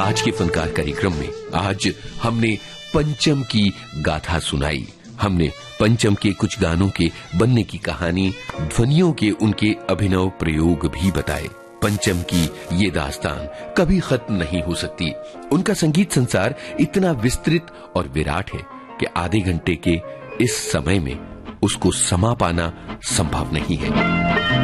आज के फनकार कार्यक्रम में आज हमने पंचम की गाथा सुनाई। हमने पंचम के कुछ गानों के बनने की कहानी, ध्वनियों के उनके अभिनव प्रयोग भी बताए। पंचम की ये दास्तान कभी खत्म नहीं हो सकती। उनका संगीत संसार इतना विस्तृत और विराट है कि आधे घंटे के इस समय में उसको समा पाना संभव नहीं है।